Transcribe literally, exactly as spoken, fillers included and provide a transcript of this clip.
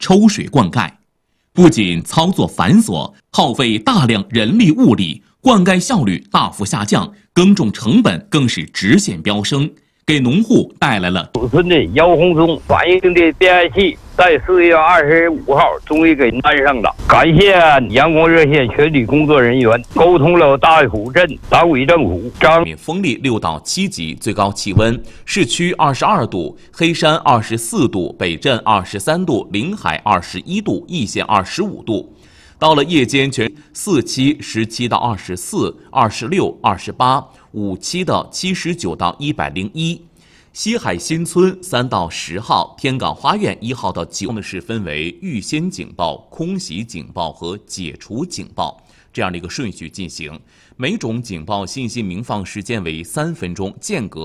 抽水灌溉，不仅操作繁琐，耗费大量人力物力，灌溉效率大幅下降，耕种成本更是直线飙升，给农户带来了。 储存的姚红松反应的变压器在四月二十五号终于给安上了，感谢阳光热线全体工作人员，沟通了大埔镇党委政府。张风力六到七级，最高气温：市区二十二度，黑山二十四度，北镇二十三度，临海二十一度，易县二十五度。到了夜间，全四期十七到二十四、二十六、二十八，五期的七十九到一百零一。西海新村三到十号，天港花苑一号到九号呢是分为预先警报、空袭警报和解除警报这样的一个顺序进行。每种警报信息鸣放时间为三分钟，间隔